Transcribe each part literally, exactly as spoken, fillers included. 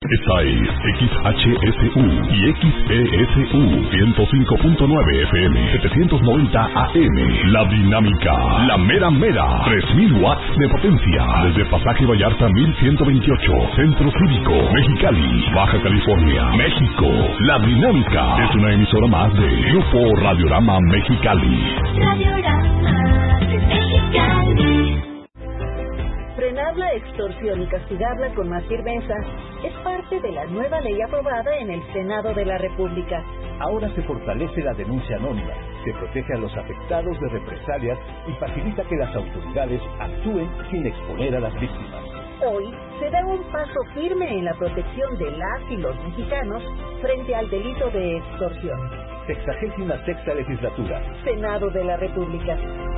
Esta es X H S U y X E S U ciento cinco punto nueve F M, setecientos noventa A M. La Dinámica, la mera mera, tres mil watts de potencia. Desde Pasaje Vallarta mil ciento veintiocho, Centro Cívico, Mexicali, Baja California, México. La Dinámica es una emisora más de Grupo Radiorama Mexicali. Radiorama de Mexicali. Frenar la extorsión y castigarla con más firmeza es parte de la nueva ley aprobada en el Senado de la República. Ahora se fortalece la denuncia anónima, se protege a los afectados de represalias y facilita que las autoridades actúen sin exponer a las víctimas. Hoy se da un paso firme en la protección de las y los mexicanos frente al delito de extorsión. Sexagésima sexta legislatura. Senado de la República.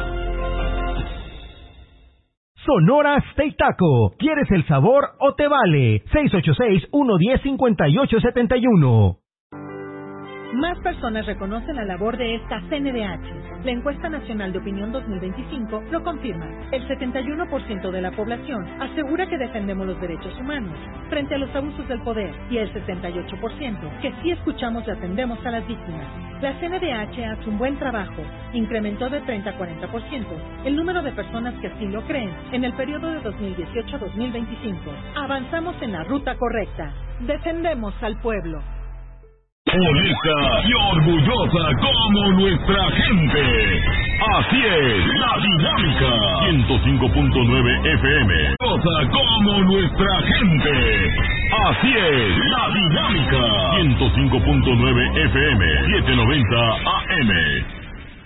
Sonora Steak Taco. ¿Quieres el sabor o te vale? seis ocho seis, uno uno cero, cinco ocho siete uno. Más personas reconocen la labor de esta C N D H. La encuesta nacional de opinión dos mil veinticinco lo confirma. El setenta y uno por ciento de la población asegura que defendemos los derechos humanos frente a los abusos del poder y el sesenta y ocho por ciento que sí escuchamos y atendemos a las víctimas. La C N D H hace un buen trabajo. Incrementó de treinta a cuarenta por ciento el número de personas que así lo creen en el periodo de dos mil dieciocho a dos mil veinticinco. Avanzamos en la ruta correcta. Defendemos al pueblo. Honesta y orgullosa como nuestra gente. Así es, La Dinámica. ciento cinco punto nueve F M. Orgullosa como nuestra gente. Así es, La Dinámica. ciento cinco punto nueve F M. setecientos noventa A M.